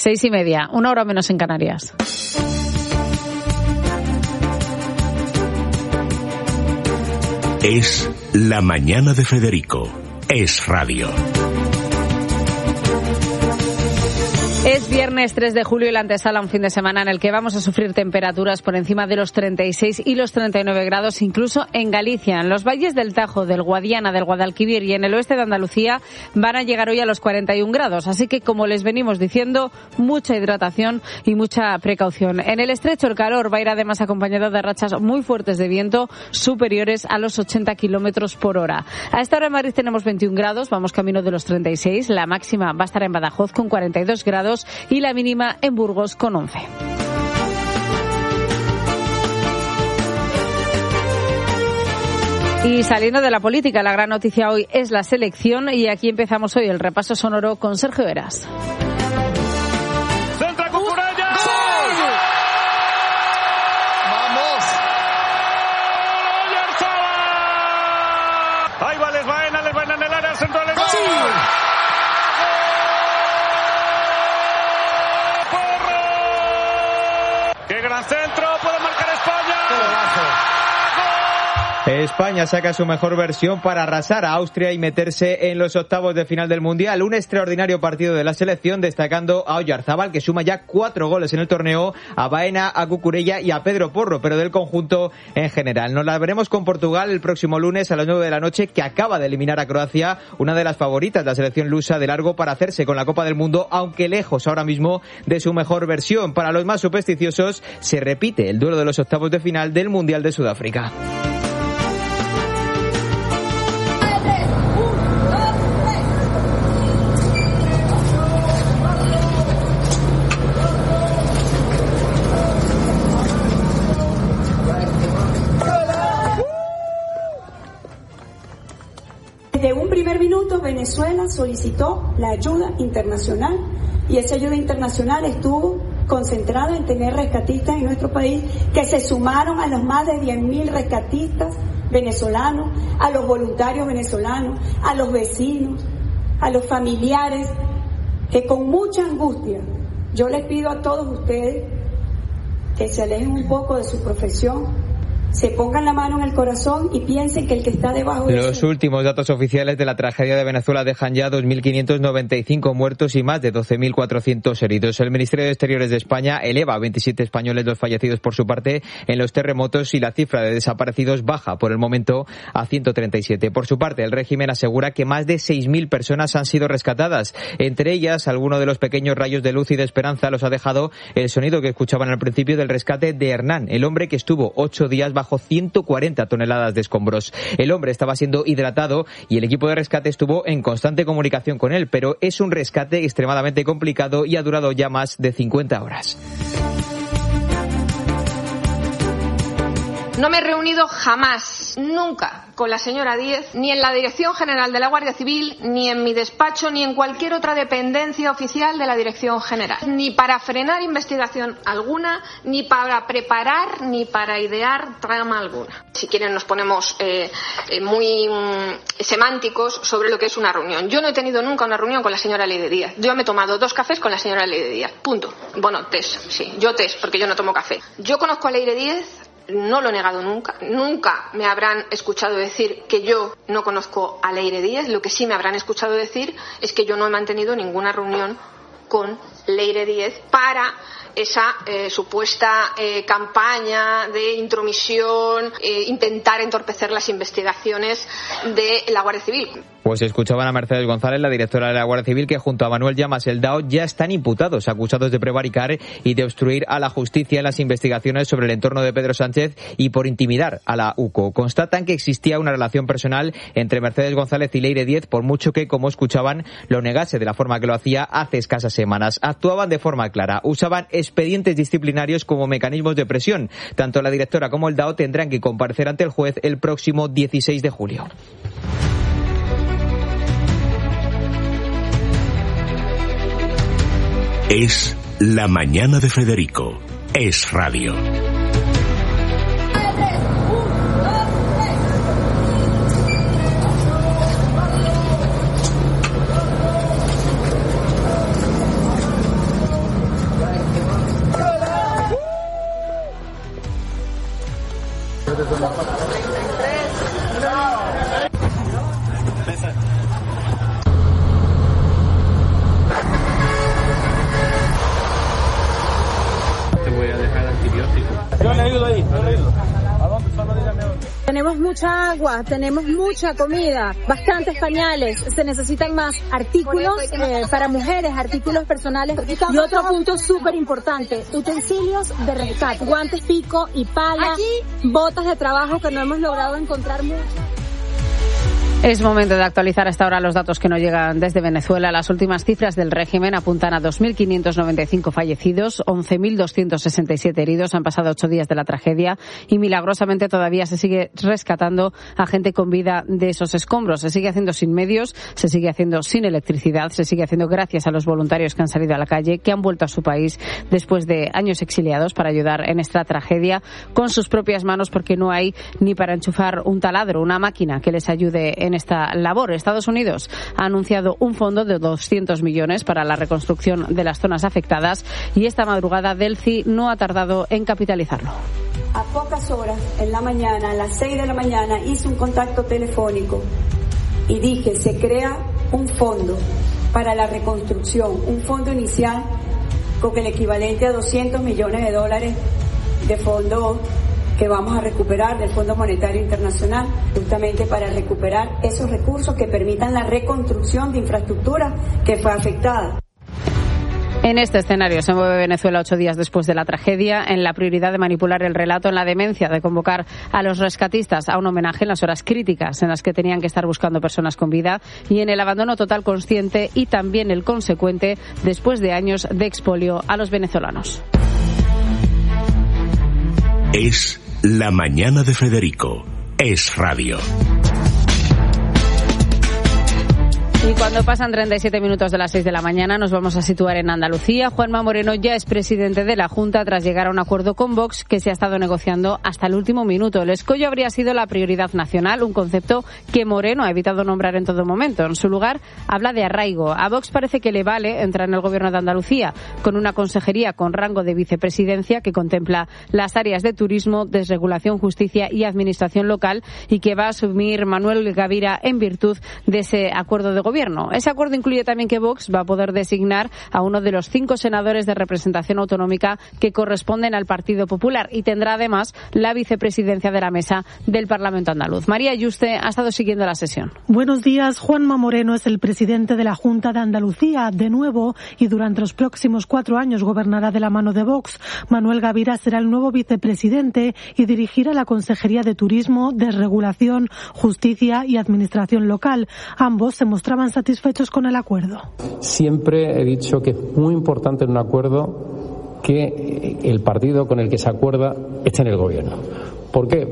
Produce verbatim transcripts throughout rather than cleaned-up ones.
Seis y media, una hora menos en Canarias. Es La Mañana de Federico. Es radio. Es viernes tres de julio y la antesala un fin de semana en el que vamos a sufrir temperaturas por encima de los treinta y seis y los treinta y nueve grados, incluso en Galicia. En los valles del Tajo, del Guadiana, del Guadalquivir y en el oeste de Andalucía van a llegar hoy a los cuarenta y un grados. Así que, como les venimos diciendo, mucha hidratación y mucha precaución. En el estrecho el calor va a ir además acompañado de rachas muy fuertes de viento superiores a los ochenta kilómetros por hora. A esta hora en Madrid tenemos veintiún grados, vamos camino de los treinta y seis. La máxima va a estar en Badajoz con cuarenta y dos grados y la mínima en Burgos con once. Y saliendo de la política, la gran noticia hoy es la selección y aquí empezamos hoy el repaso sonoro con Sergio Eras. ¡Centra Cucurella! ¡Gol! ¡Vamos! Ahí va Lesbaena, Lesbaena en el área central. ¡Gol! ¡Sí! ¡Qué gran centro! ¡Puede marcar España! España saca su mejor versión para arrasar a Austria y meterse en los octavos de final del Mundial. Un extraordinario partido de la selección, destacando a Oyarzábal, que suma ya cuatro goles en el torneo, a Baena, a Cucurella y a Pedro Porro, pero del conjunto en general. Nos la veremos con Portugal el próximo lunes a las nueve de la noche, que acaba de eliminar a Croacia, una de las favoritas de la selección lusa de largo para hacerse con la Copa del Mundo, aunque lejos ahora mismo de su mejor versión. Para los más supersticiosos, se repite el duelo de los octavos de final del Mundial de Sudáfrica. Desde un primer minuto Venezuela solicitó la ayuda internacional y esa ayuda internacional estuvo concentrada en tener rescatistas en nuestro país que se sumaron a los más de diez mil rescatistas venezolanos, a los voluntarios venezolanos, a los vecinos, a los familiares, que con mucha angustia yo les pido a todos ustedes que se alejen un poco de su profesión, se pongan la mano en el corazón y piensen que el que está debajo de Los su... últimos datos oficiales de la tragedia de Venezuela dejan ya dos mil quinientos noventa y cinco muertos y más de doce mil cuatrocientos heridos. El Ministerio de Exteriores de España eleva a veintisiete españoles los fallecidos por su parte en los terremotos y la cifra de desaparecidos baja por el momento a ciento treinta y siete. Por su parte, el régimen asegura que más de seis mil personas han sido rescatadas. Entre ellas, alguno de los pequeños rayos de luz y de esperanza los ha dejado el sonido que escuchaban al principio del rescate de Hernán, el hombre que estuvo ocho días bajo ciento cuarenta toneladas de escombros. El hombre estaba siendo hidratado y el equipo de rescate estuvo en constante comunicación con él, pero es un rescate extremadamente complicado y ha durado ya más de cincuenta horas. No me he reunido jamás, nunca, con la señora Díez, ni en la Dirección General de la Guardia Civil, ni en mi despacho, ni en cualquier otra dependencia oficial de la Dirección General. Ni para frenar investigación alguna, ni para preparar, ni para idear trama alguna. Si quieren nos ponemos eh, eh, muy mm, semánticos sobre lo que es una reunión. Yo no he tenido nunca una reunión con la señora Leire Díaz. Yo me he tomado dos cafés con la señora Leire Díaz. Punto. Bueno, test, sí. Yo test, porque yo no tomo café. Yo conozco a Leire Díaz. No lo he negado nunca. Nunca me habrán escuchado decir que yo no conozco a Leire Díaz. Lo que sí me habrán escuchado decir es que yo no he mantenido ninguna reunión con Leire Díaz para esa eh, supuesta eh, campaña de intromisión, eh, intentar entorpecer las investigaciones de la Guardia Civil. Pues escuchaban a Mercedes González, la directora de la Guardia Civil, que junto a Manuel Llamas el Dao ya están imputados, acusados de prevaricar y de obstruir a la justicia en las investigaciones sobre el entorno de Pedro Sánchez y por intimidar a la U C O. Constatan que existía una relación personal entre Mercedes González y Leire Díez, por mucho que, como escuchaban, lo negase de la forma que lo hacía hace escasas semanas. Actuaban de forma clara, usaban expedientes disciplinarios como mecanismos de presión. Tanto la directora como el Dao tendrán que comparecer ante el juez el próximo dieciséis de julio. Es La Mañana de Federico. Es radio. Te voy a dejar antibiótico. Yo le ayudo ahí, yo le ayudo. ¿A dónde? Solo dígame dónde. Tenemos mucha agua, tenemos mucha comida, bastantes pañales, se necesitan más artículos eh, para mujeres, artículos personales. Y otro punto súper importante, utensilios de rescate, guantes pico y pala, botas de trabajo que no hemos logrado encontrar mucho. Es momento de actualizar hasta ahora los datos que nos llegan desde Venezuela. Las últimas cifras del régimen apuntan a dos mil quinientos noventa y cinco fallecidos, once mil doscientos sesenta y siete heridos. Han pasado ocho días de la tragedia y milagrosamente todavía se sigue rescatando a gente con vida de esos escombros. Se sigue haciendo sin medios, se sigue haciendo sin electricidad, se sigue haciendo gracias a los voluntarios que han salido a la calle, que han vuelto a su país después de años exiliados para ayudar en esta tragedia con sus propias manos, porque no hay ni para enchufar un taladro, una máquina que les ayude en esta labor. Estados Unidos ha anunciado un fondo de doscientos millones para la reconstrucción de las zonas afectadas y esta madrugada Delcy no ha tardado en capitalizarlo. A pocas horas, en la mañana, a las seis de la mañana, hice un contacto telefónico y dije, se crea un fondo para la reconstrucción, un fondo inicial con el equivalente a doscientos millones de dólares de fondo que vamos a recuperar del Fondo Monetario Internacional, justamente para recuperar esos recursos que permitan la reconstrucción de infraestructura que fue afectada. En este escenario se mueve Venezuela ocho días después de la tragedia, en la prioridad de manipular el relato, en la demencia de convocar a los rescatistas a un homenaje en las horas críticas en las que tenían que estar buscando personas con vida y en el abandono total consciente y también el consecuente después de años de expolio a los venezolanos. Es La Mañana de Federico. Es radio. Y cuando pasan treinta y siete minutos de las seis de la mañana nos vamos a situar en Andalucía. Juanma Moreno ya es presidente de la Junta tras llegar a un acuerdo con Vox que se ha estado negociando hasta el último minuto. El escollo habría sido la prioridad nacional, un concepto que Moreno ha evitado nombrar en todo momento. En su lugar habla de arraigo. A Vox parece que le vale entrar en el gobierno de Andalucía con una consejería con rango de vicepresidencia que contempla las áreas de turismo, desregulación, justicia y administración local y que va a asumir Manuel Gavira en virtud de ese acuerdo de gobierno. Ese acuerdo incluye también que Vox va a poder designar a uno de los cinco senadores de representación autonómica que corresponden al Partido Popular y tendrá además la vicepresidencia de la mesa del Parlamento andaluz. María Yuste ha estado siguiendo la sesión. Buenos días. Juanma Moreno es el presidente de la Junta de Andalucía de nuevo y durante los próximos cuatro años gobernará de la mano de Vox. Manuel Gavira será el nuevo vicepresidente y dirigirá la Consejería de Turismo, Desregulación, Justicia y Administración Local. Ambos se mostraban satisfechos con el acuerdo. Siempre he dicho que es muy importante en un acuerdo que el partido con el que se acuerda esté en el gobierno. ¿Por qué?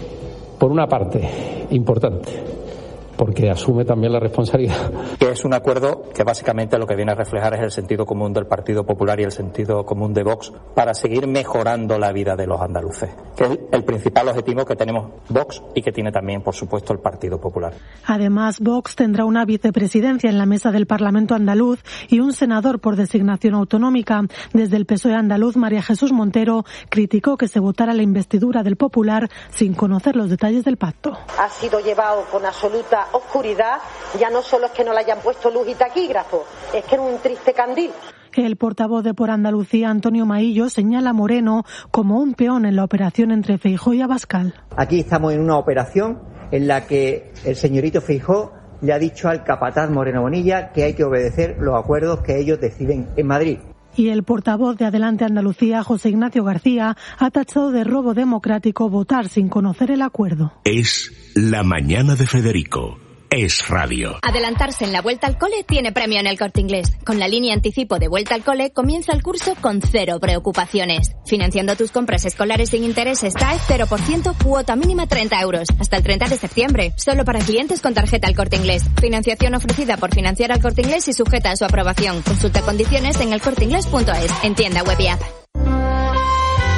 Por una parte, importante, porque asume también la responsabilidad. Que es un acuerdo que básicamente lo que viene a reflejar es el sentido común del Partido Popular y el sentido común de Vox para seguir mejorando la vida de los andaluces, que es el principal objetivo que tenemos Vox y que tiene también, por supuesto, el Partido Popular. Además, Vox tendrá una vicepresidencia en la mesa del Parlamento andaluz y un senador por designación autonómica. Desde el P S O E andaluz, María Jesús Montero criticó que se votara la investidura del Popular sin conocer los detalles del pacto. Ha sido llevado con absoluta oscuridad, ya no solo es que no le hayan puesto luz y taquígrafo, es que era un triste candil. El portavoz de Por Andalucía, Antonio Maillo, señala a Moreno como un peón en la operación entre Feijóo y Abascal. Aquí estamos en una operación en la que el señorito Feijóo le ha dicho al capataz Moreno Bonilla que hay que obedecer los acuerdos que ellos deciden en Madrid. Y el portavoz de Adelante Andalucía, José Ignacio García, ha tachado de robo democrático votar sin conocer el acuerdo. Es La Mañana de Federico. Es radio. Adelantarse en la Vuelta al Cole tiene premio en El Corte Inglés. Con la línea anticipo de Vuelta al Cole comienza el curso con cero preocupaciones. Financiando tus compras escolares sin intereses T A E cero por ciento, cuota mínima treinta euros. Hasta el treinta de septiembre. Solo para clientes con tarjeta El Corte Inglés. Financiación ofrecida por Financiar al Corte Inglés y sujeta a su aprobación. Consulta condiciones en elcorteinglés punto es. En tienda web y app.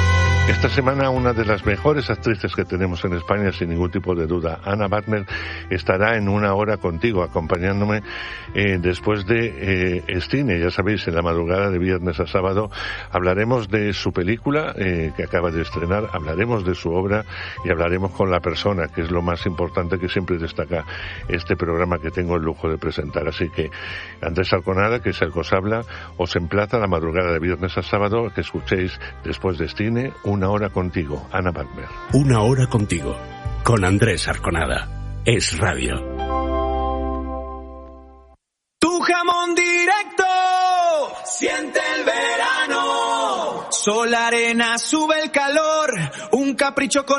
Esta semana una de las mejores actrices que tenemos en España, sin ningún tipo de duda, Ana Wagner, estará en Una Hora Contigo, acompañándome eh, después de eh, Cine. Ya sabéis, en la madrugada de viernes a sábado hablaremos de su película eh, que acaba de estrenar, hablaremos de su obra y hablaremos con la persona, que es lo más importante que siempre destaca este programa que tengo el lujo de presentar. Así que Andrés Arconada, que es el que os habla, os emplaza la madrugada de viernes a sábado que escuchéis después de Cine Una Hora Contigo, Ana Wagner. Una Hora Contigo, con Andrés Arconada. Es Radio. Tu jamón directo, siente el verano. Sol, arena, sube el calor. Un capricho con